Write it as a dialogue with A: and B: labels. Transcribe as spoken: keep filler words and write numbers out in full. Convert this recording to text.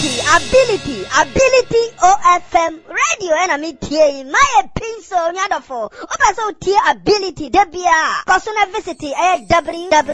A: ability, ability, ability O F M radio and a media. My pencil, Yadafo. Opa so ability, Debia. Cosuna visit a W W